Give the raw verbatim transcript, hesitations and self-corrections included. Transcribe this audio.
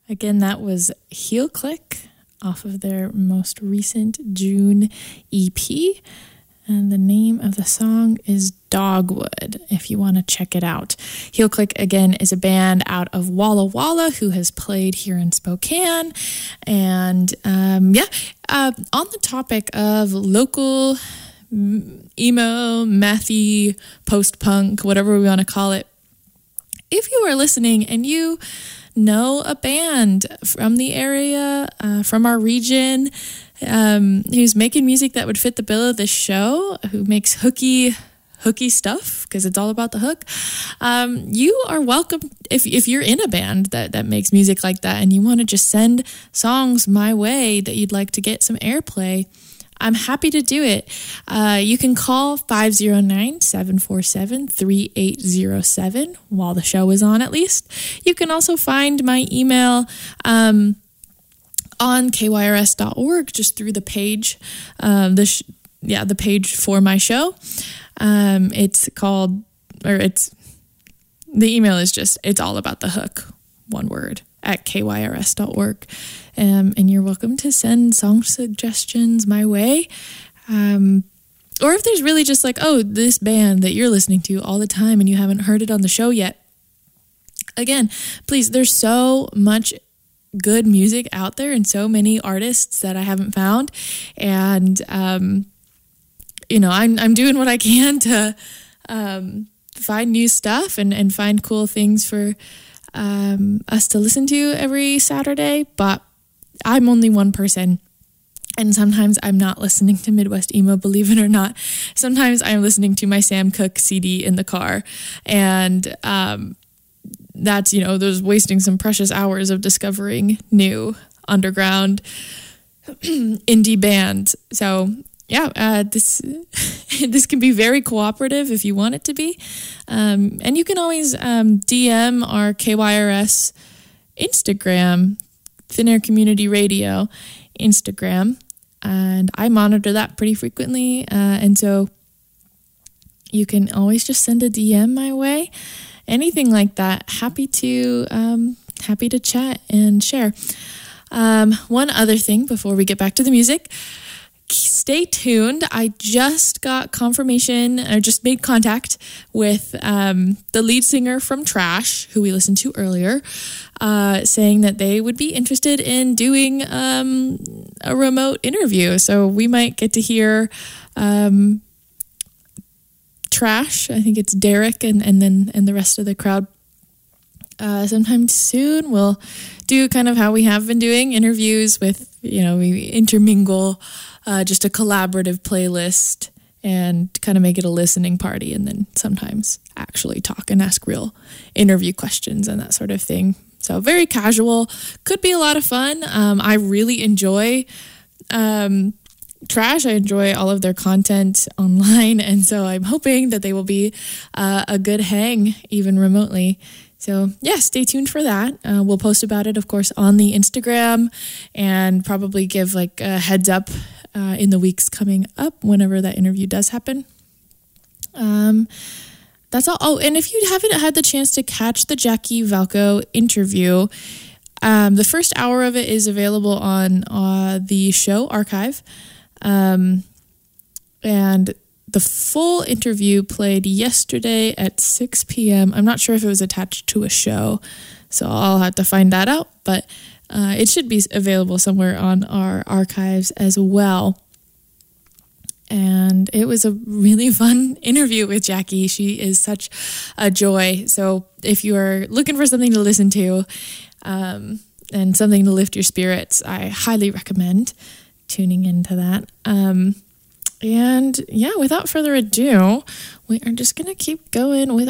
Again, that was Heel Click off of their most recent June E P. And the name of the song is Dogwood, if you want to check it out. Heel Click, again, is a band out of Walla Walla who has played here in Spokane. And um, yeah, uh, on the topic of local emo, mathy, post-punk, whatever we want to call it, if you are listening and you know a band from the area, uh, from our region, um, who's making music that would fit the bill of this show, who makes hooky, hooky stuff, because it's all about the hook, um, you are welcome. If if you're in a band that, that makes music like that and you want to just send songs my way that you'd like to get some airplay, I'm happy to do it. Uh, you can call five oh nine, seven four seven, three eight oh seven while the show is on, at least. You can also find my email um, on K Y R S dot org, just through the page, um, the sh- yeah, the page for my show. Um, it's called, or it's, the email is just, it's all about the hook, one word, at K Y R S dot org. Um, and you're welcome to send song suggestions my way. Um, or if there's really just like, oh, this band that you're listening to all the time and you haven't heard it on the show yet. Again, please, there's so much good music out there and so many artists that I haven't found. And, um, you know, I'm, I'm doing what I can to um, find new stuff and, and find cool things for um, us to listen to every Saturday. But I'm only one person. And sometimes I'm not listening to Midwest Emo, believe it or not. Sometimes I'm listening to my Sam Cooke C D in the car. And um, that's, you know, there's wasting some precious hours of discovering new underground indie bands. So yeah, uh, this this can be very cooperative if you want it to be. Um, and you can always um, D M our K Y R S Instagram, Thin Air Community Radio Instagram. And I monitor that pretty frequently. Uh, and so you can always just send a D M my way. Anything like that. Happy to um, happy to chat and share. Um, one other thing before we get back to the music. Stay tuned. I just got confirmation, or just made contact with um, the lead singer from Trash, who we listened to earlier, uh, saying that they would be interested in doing um, a remote interview. So we might get to hear um, Trash. I think it's Derek and, and then and the rest of the crowd. Uh, sometime soon, we'll do kind of how we have been doing interviews with, you know, we intermingle uh, just a collaborative playlist and kind of make it a listening party, and then sometimes actually talk and ask real interview questions and that sort of thing. So very casual, could be a lot of fun. Um, I really enjoy um, Trash. I enjoy all of their content online, and so I'm hoping that they will be uh, a good hang even remotely. So yeah, stay tuned for that. Uh, we'll post about it, of course, on the Instagram, and probably give like a heads up uh, in the weeks coming up whenever that interview does happen. Um, that's all. Oh, and if you haven't had the chance to catch the Jackie Valco interview, um, the first hour of it is available on uh, the show archive. Um, and the full interview played yesterday at six p.m. I'm not sure if it was attached to a show, so I'll have to find that out, but uh, it should be available somewhere on our archives as well. And it was a really fun interview with Jackie. She is such a joy. So if you are looking for something to listen to um, and something to lift your spirits, I highly recommend tuning into that. Um, And yeah, without further ado, we are just going to keep going with